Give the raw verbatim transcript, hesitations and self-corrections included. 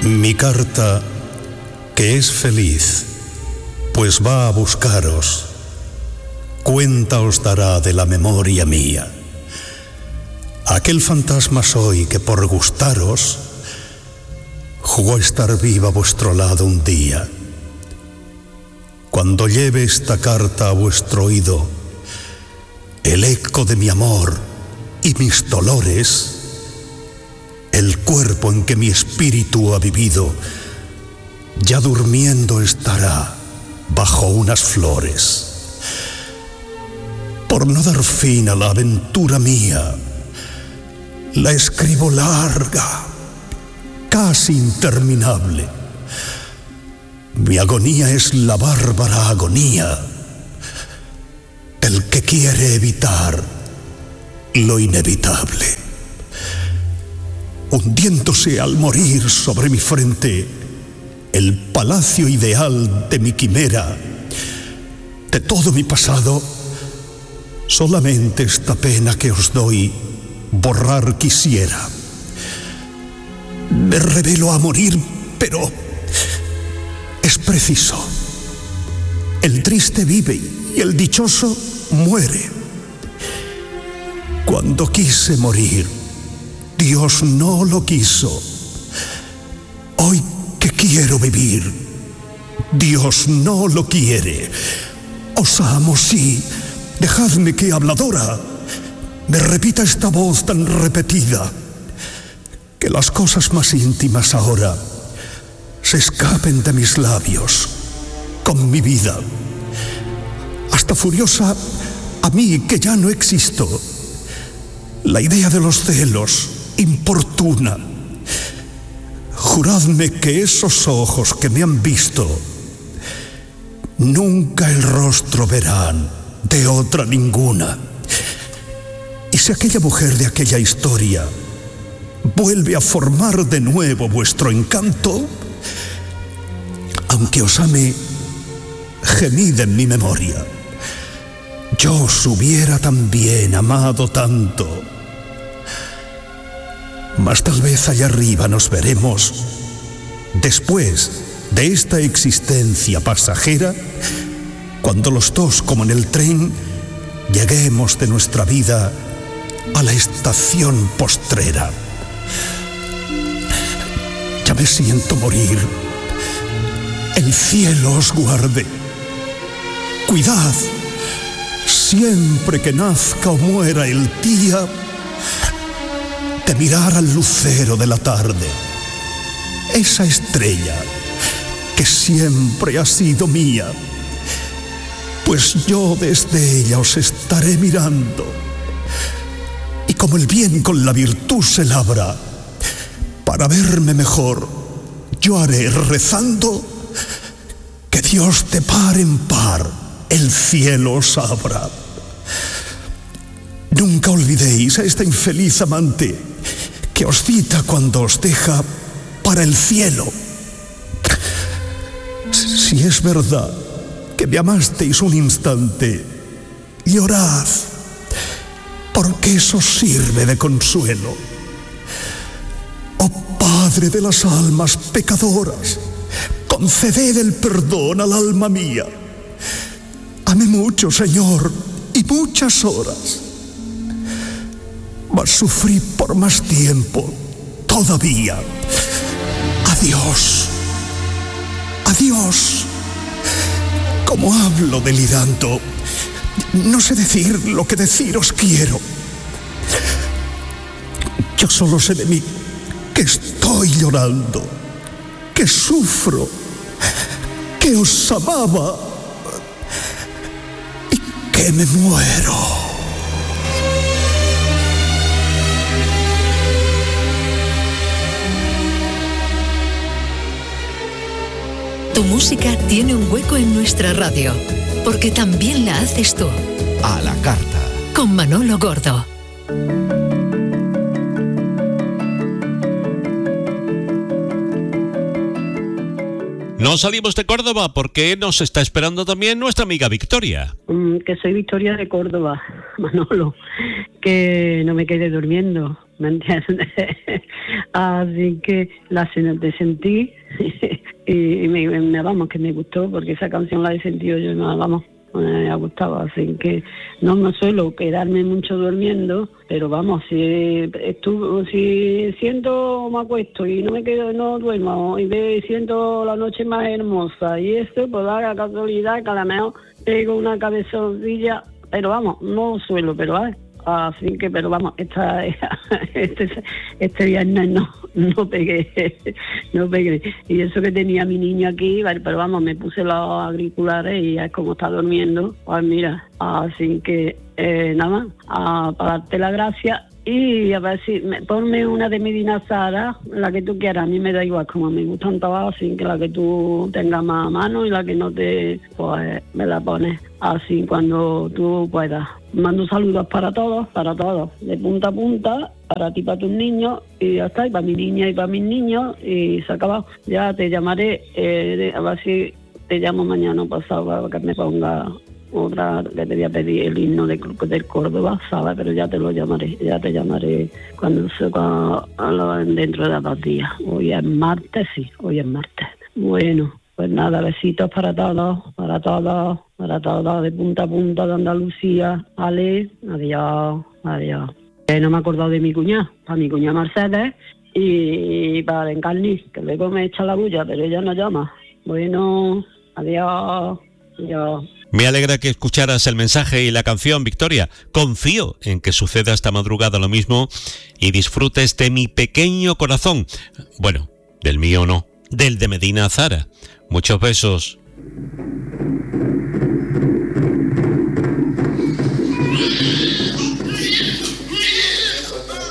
Mi carta, que es feliz, pues va a buscaros, cuenta os dará de la memoria mía. Aquel fantasma soy que por gustaros jugó a estar viva a vuestro lado un día. Cuando lleve esta carta a vuestro oído, el eco de mi amor y mis dolores, el cuerpo en que mi espíritu ha vivido, ya durmiendo estará bajo unas flores. Por no dar fin a la aventura mía, la escribo larga, casi interminable. Mi agonía es la bárbara agonía del que quiere evitar lo inevitable. Hundiéndose al morir sobre mi frente el palacio ideal de mi quimera, de todo mi pasado, solamente esta pena que os doy borrar quisiera. Me revelo a morir, pero es preciso. El triste vive y el dichoso muere. Cuando quise morir, Dios no lo quiso. Hoy que quiero vivir, Dios no lo quiere. Os amo, sí, dejadme que habladora me repita esta voz tan repetida, que las cosas más íntimas ahora se escapen de mis labios con mi vida. Hasta furiosa a mí que ya no existo, la idea de los celos importuna. Juradme que esos ojos que me han visto nunca el rostro verán de otra ninguna. Y si aquella mujer de aquella historia vuelve a formar de nuevo vuestro encanto, aunque os ame, gemid en mi memoria. Yo os hubiera también amado tanto. Mas tal vez allá arriba nos veremos después de esta existencia pasajera, cuando los dos, como en el tren, lleguemos de nuestra vida a la estación postrera. Ya me siento morir. El cielo os guarde. Cuidad, siempre que nazca o muera el día, de mirar al lucero de la tarde, esa estrella que siempre ha sido mía, pues yo desde ella os estaré mirando, y como el bien con la virtud se labra, para verme mejor yo haré rezando que Dios de par en par el cielo os abra. Nunca olvidéis a esta infeliz amante que os cita cuando os deja para el cielo. Si es verdad que me amasteis un instante, llorad, porque eso sirve de consuelo. Oh Padre de las almas pecadoras, conceded el perdón al alma mía. Amé mucho, Señor, y muchas horas, mas sufrí por más tiempo todavía. Adiós, adiós. Como hablo delirando, no sé decir lo que deciros quiero. Yo solo sé de mí que estoy llorando, que sufro, que os amaba y que me muero. Tu música tiene un hueco en nuestra radio, porque también la haces tú. A la carta. Con Manolo Gordo. No salimos de Córdoba porque nos está esperando también nuestra amiga Victoria. Mm, que soy Victoria de Córdoba, Manolo. Que no me quede durmiendo. ¿me entiendes? Así que la de sentí y me, me vamos, que me gustó, porque esa canción la he sentido yo, no, vamos, me ha gustado, así que no me suelo quedarme mucho durmiendo, pero vamos, si estuvo, si siento, me acuesto y no me quedo, no duermo, y ve, siento la noche más hermosa, y esto, pues da la casualidad que a lo mejor pego una cabezadilla, pero vamos, no suelo, pero ¿vale? Así que, pero vamos, esta, este, este viernes no, no pegué, no pegué. Y eso que tenía mi niño aquí, pero vamos, me puse los auriculares y es como está durmiendo, pues mira, así que eh, nada más, a, para darte las gracias. Y a ver si, me, ponme una de Medina Zahara, la que tú quieras, a mí me da igual, como me gustan todas, así que la que tú tengas más a mano y la que no te, pues me la pones así cuando tú puedas. Mando saludos para todos, para todos, de punta a punta, para ti, para tus niños, y ya está, y para mi niña y para mis niños, y se ha acabado. Ya te llamaré, eh, de, a ver si te llamo mañana o pasado para que me ponga otra, que te voy a pedir el himno de, del Córdoba, ¿sabes? Pero ya te lo llamaré, ya te llamaré cuando se cuando, dentro de dos días. Hoy es martes, sí, hoy es martes. Bueno, pues nada, besitos para todos, para todos, para todos, de punta a punta de Andalucía. Ale, adiós, adiós. Eh, no me he acordado de mi cuñada, para mi cuñada Mercedes y para Encarni, que luego me echa la bulla, pero ella no llama. Bueno, adiós, adiós. Me alegra que escucharas el mensaje y la canción, Victoria. Confío en que suceda esta madrugada lo mismo y disfrutes de mi pequeño corazón. Bueno, del mío no, del de Medina Zahara. Muchos besos.